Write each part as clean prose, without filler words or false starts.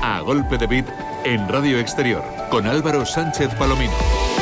A Golpe de Beat en Radio Exterior con Álvaro Sánchez Palomino.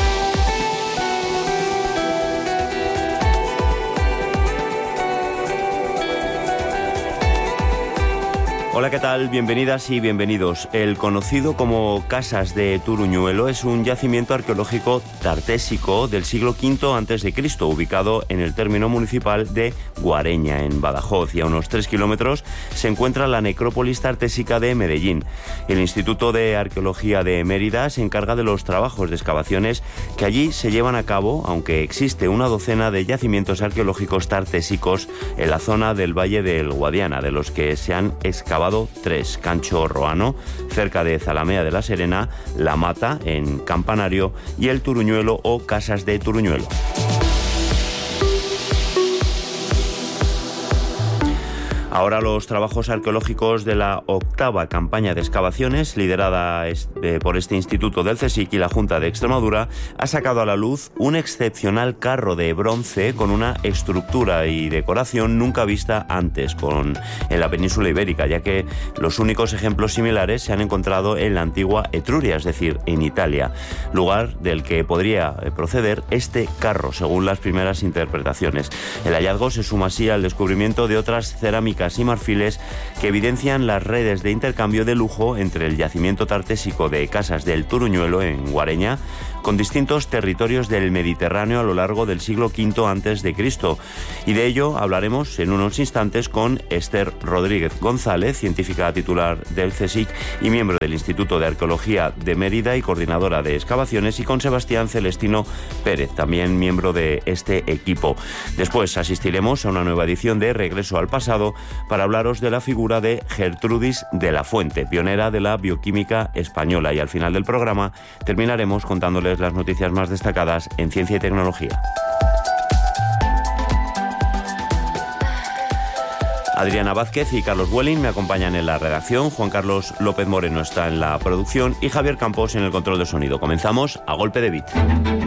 Hola, ¿qué tal? Bienvenidas y bienvenidos. El conocido como Casas de Turuñuelo es un yacimiento arqueológico tartésico del siglo V a.C., ubicado en el término municipal de Guareña, en Badajoz, y a unos 3 kilómetros se encuentra la necrópolis tartésica de Medellín. El Instituto de Arqueología de Mérida se encarga de los trabajos de excavaciones que allí se llevan a cabo, aunque existe una docena de yacimientos arqueológicos tartésicos en la zona del Valle del Guadiana, de los que se han excavado 3: Cancho Roano, cerca de Zalamea de la Serena, La Mata, en Campanario, y el Turuñuelo o Casas de Turuñuelo. Ahora los trabajos arqueológicos de la 8ª campaña de excavaciones, liderada por este instituto del CSIC y la Junta de Extremadura, ha sacado a la luz un excepcional carro de bronce con una estructura y decoración nunca vista antes en la península ibérica, ya que los únicos ejemplos similares se han encontrado en la antigua Etruria, es decir, en Italia, lugar del que podría proceder este carro, según las primeras interpretaciones. El hallazgo se suma así al descubrimiento de otras cerámicas y marfiles que evidencian las redes de intercambio de lujo entre el yacimiento tartésico de Casas del Turuñuelo en Guareña con distintos territorios del Mediterráneo a lo largo del siglo V a.C. Y de ello hablaremos en unos instantes con Esther Rodríguez González, científica titular del CSIC y miembro del Instituto de Arqueología de Mérida y coordinadora de excavaciones, y con Sebastián Celestino Pérez, también miembro de este equipo. Después asistiremos a una nueva edición de Regreso al Pasado para hablaros de la figura de Gertrudis de la Fuente, pionera de la bioquímica española, y al final del programa terminaremos contándoles las noticias más destacadas en ciencia y tecnología. Adriana Vázquez y Carlos Vueling me acompañan en la redacción, Juan Carlos López Moreno está en la producción y Javier Campos en el control de sonido. Comenzamos a Golpe de Beat.